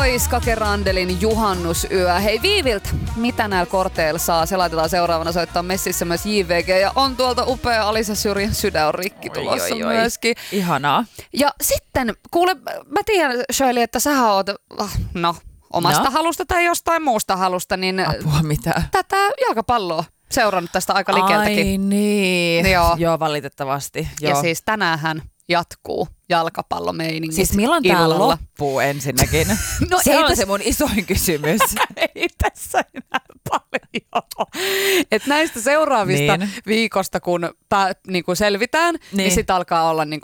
Moi Skakerandelin juhannusyö. Hei Viiviltä, mitä näillä korteilla saa? Se laitetaan seuraavana soittaa messissä myös JVG. Ja on tuolta upea Alisa Syrjän Sydän on rikki tulossa myöskin. Ihanaa. Ja sitten, kuule, mä tiedän Shirley, että sähän oot, omasta halusta tai jostain muusta halusta, niin apua mitä? Tätä jalkapalloa seurannut tästä aika likeltäkin. Ai niin, joo valitettavasti. Joo. Ja siis tänäänhän jatkuu jalkapallomeiningit. Siis milloin tää loppuu ensinnäkin? No se on se mun isoin kysymys. Ei tässä enää paljon. Et näistä seuraavista viikosta, kun niin selvitään, niin sit alkaa olla niin